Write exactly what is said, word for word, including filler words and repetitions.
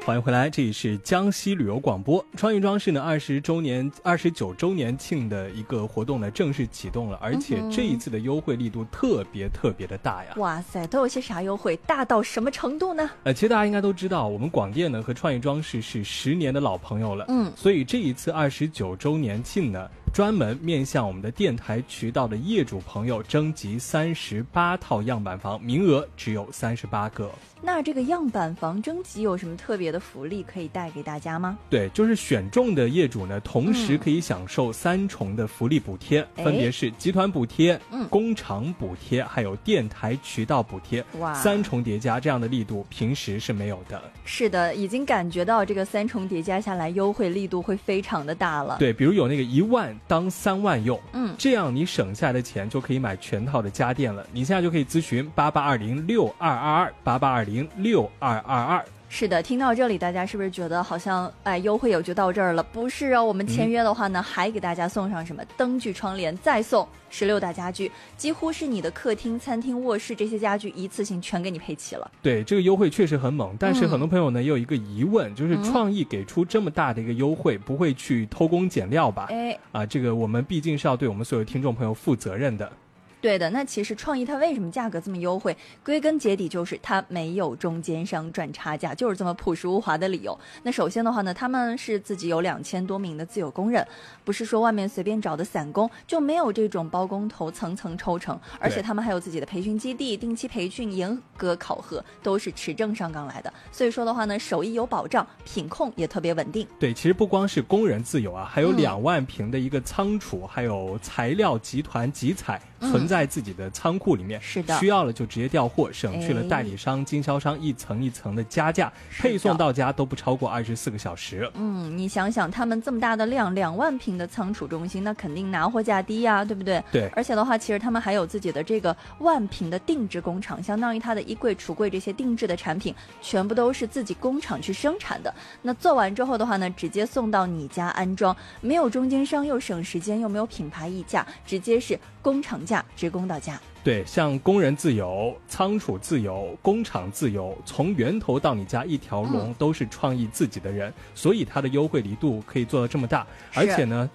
欢迎回来，这里是江西旅游广播。创意装饰呢二十周年、二十九周年庆的一个活动呢正式启动了，而且这一次的优惠力度特别特别的大呀！ 哇塞，都有些啥优惠？大到什么程度呢？ 呃，其实大家应该都知道，我们广电呢和创意装饰是十年的老朋友了，嗯，所以这一次二十九周年庆呢，专门面向我们的电台渠道的业主朋友征集三十八套样板房，名额只有三十八个。 那这个样板房征集有什么特别的福利可以带给大家吗？ 对，就是选中的业主呢，同时可以享受三重的福利补贴，嗯、分别是集团补贴、嗯、工厂补贴，还有电台渠道补贴，哇，三重叠加，这样的力度平时是没有的。 是的，已经感觉到这个三重叠加下来，优惠力度会非常的大了。 对，比如有那个一万当三万用，嗯，这样你省下来的钱就可以买全套的家电了。你现在就可以咨询八八二零六二二二八八二零六二二二。 是的，听到这里大家是不是觉得好像哎优惠也就到这儿了？不是哦，我们签约的话呢、嗯、还给大家送上什么灯具窗帘，再送十六大家具，几乎是你的客厅、餐厅、卧室这些家具一次性全给你配齐了。 对，这个优惠确实很猛，但是很多朋友呢、嗯、也有一个疑问，就是创意给出这么大的一个优惠、嗯、不会去偷工减料吧？哎，啊，这个我们毕竟是要对我们所有听众朋友负责任的。 对的，那其实创意它为什么价格这么优惠，归根结底就是它没有中间商赚差价，就是这么朴实无华的理由。那首先的话呢，他们是自己有两千多名的自有工人，不是说外面随便找的散工，就没有这种包工头层层抽成，而且他们还有自己的培训基地，定期培训、严格考核，都是持证上岗来的。所以说的话呢，手艺有保障，品控也特别稳定。 对，其实不光是工人自有啊，还有两万平的一个仓储、嗯、还有材料集团集采存在自己的仓库里面、嗯、是的，需要了就直接调货，省去了代理商、经销商一层一层的加价，配送到家都不超过二十四个小时。 嗯，你想想他们这么大的量，两万平的仓储中心，那肯定拿货价低呀、啊，对不对？ 对。 而且的话，其实他们还有自己的这个万平的定制工厂，相当于它的衣柜、橱柜这些定制的产品，全部都是自己工厂去生产的。那做完之后的话呢，直接送到你家安装，没有中间商，又省时间，又没有品牌溢价，直接是工厂价直供到家。 对，像工人自由、仓储自由、工厂自由，从源头到你家一条龙、嗯、都是创意自己的人，所以它的优惠力度可以做到这么大。而且呢，